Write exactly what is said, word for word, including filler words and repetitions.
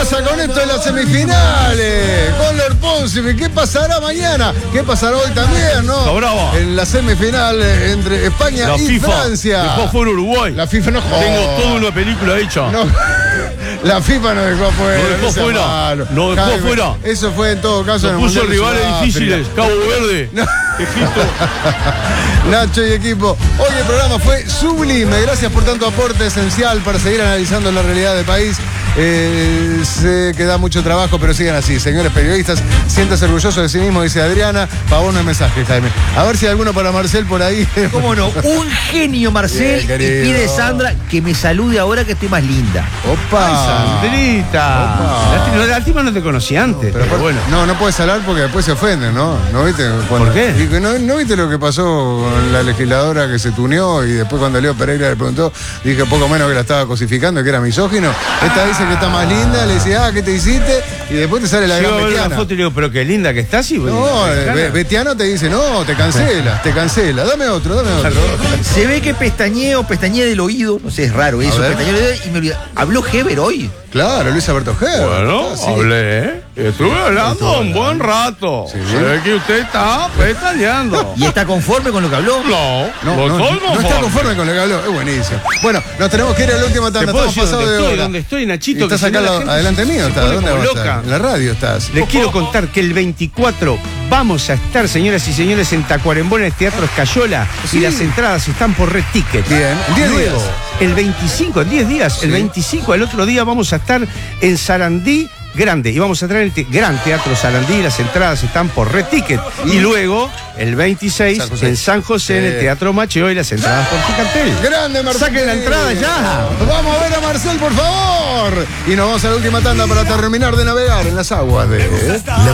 pasa con esto de las semifinales? Con Lord Ponce, ¿qué pasará mañana? ¿Qué pasará hoy también, no? Sobraba. En la semifinal entre España La y FIFA. Francia. Dejó fuera Uruguay. La FIFA no joda. Tengo toda una película hecha. No. La FIFA nos dejó fuera. Nos dejó no sea fuera. malo. Nos dejó Jaime, fuera. Eso fue en todo caso. Nos en el puso Mundial de rivales Sudáfrica. difíciles. Cabo Verde. No. Egipto. Nacho y equipo, hoy el programa fue sublime. Gracias por tanto aporte esencial para seguir analizando la realidad del país. Eh, sé que da mucho trabajo, pero sigan así. Señores periodistas, siéntase orgulloso de sí mismo, dice Adriana. Para vos no hay mensaje, Jaime. A ver si hay alguno para Marcel por ahí. ¿Cómo no? Un genio, Marcel. Bien, y querido. pide Sandra que me salude ahora que estoy más linda. Opa. Sandrita. Opa. La, la tima no te conocía antes. Pero Pero bueno. No, no puedes hablar porque después se ofenden, ¿no? ¿No viste? Cuando- ¿Por qué? y que ¿No, ¿No viste lo que pasó con la legisladora que se tuneó y después cuando Leo Pereira le preguntó, dije poco menos que la estaba cosificando, que era misógino? Esta dice que está más linda, le dice, ah, ¿qué te hiciste? Y después te sale la Llego gran a ver una Betiana. foto y le digo, pero qué linda que estás. Y No, eh, Be- Betiano te dice, no, te cancela, te cancela. Dame otro, dame otro. Se ve que pestañeo, pestañeé del oído. No sé, es raro eso. ver. Pestañeo del oído y me olvidé. ¿Habló Heber hoy? Claro, Luis Alberto Heber. Bueno, Ah, sí. hablé, ¿eh? Estuve hablando un buen rato. Sí. Se ve que usted está pestañeando. ¿Y está conforme con lo que habló? No, No, no, no, estoy no está conforme con lo que habló, es buenísimo. Bueno, nos tenemos que ir a la última ¿Te tanda, puedo estamos decir pasados dónde de estoy? hora. ¿Dónde estoy, Nachito? Estás Que si acá no la la- gente adelante se- mío, se estás, pone ¿dónde como vas a estar? loca. En la radio estás. Les quiero contar que el veinticuatro vamos a estar, señoras y señores, en Tacuarembó, en el Teatro Escayola. Sí. Y las entradas están por Red Ticket. Bien, en diez Luego, días. el veinticinco, en diez días, Sí. el veinticinco, el otro día vamos a estar en Sarandí Grande. Y vamos a entrar en el te- Gran Teatro Sarandí. Las entradas están por Red Ticket. Y, Y luego, el veintiséis, San José. en San José, en el Sí. Teatro Macheo. Y las entradas por Ticantel. Grande Marcel. Saquen la entrada ya. Vamos a ver a Marcel, por favor. Y nos vamos a la última tanda para terminar de navegar en las aguas de...